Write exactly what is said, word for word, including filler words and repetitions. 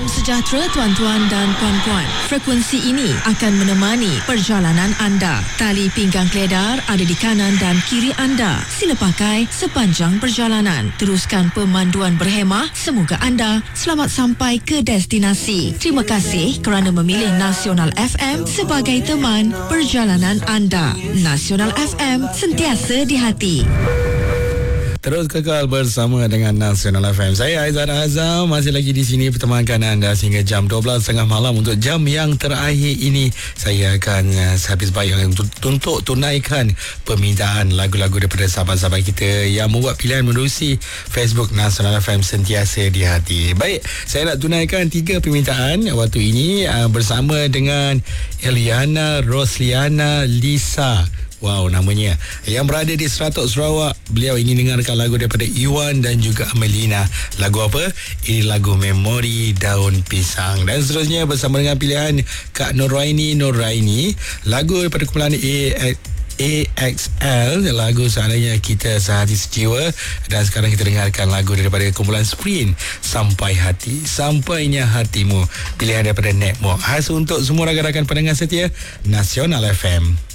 Salam sejahtera tuan-tuan dan puan-puan. Frekuensi ini akan menemani perjalanan anda. Tali pinggang keledar ada di kanan dan kiri anda. Sila pakai sepanjang perjalanan. Teruskan pemanduan berhemah. Semoga anda selamat sampai ke destinasi. Terima kasih kerana memilih Nasional F M sebagai teman perjalanan anda. Nasional F M, sentiasa di hati. Terus kekal bersama dengan Nasional F M. Saya Aizat Azam masih lagi di sini bertemankan anda sehingga jam dua belas tiga puluh malam. Untuk jam yang terakhir ini saya akan uh, sehabis baik untuk, untuk tunaikan permintaan lagu-lagu daripada sahabat-sahabat kita yang membuat pilihan menerusi Facebook Nasional F M, sentiasa di hati. Baik, saya nak tunaikan tiga permintaan waktu ini uh, bersama dengan Eliana Rosliana Lisa. Wow, namanya. Yang berada di Seratok, Sarawak. Beliau ingin dengarkan lagu daripada Iwan dan juga Amelina. Lagu apa? Ini lagu Memori Daun Pisang. Dan seterusnya bersama dengan pilihan Kak Nuraini Nuraini. Lagu daripada kumpulan A A X L, lagu seandainya kita sehati sejiwa. Dan sekarang kita dengarkan lagu daripada kumpulan Sprint, Sampai Hati, Sampainya Hatimu. Pilihan daripada Network. Khas untuk semua rakan-rakan pendengar setia Nasional F M.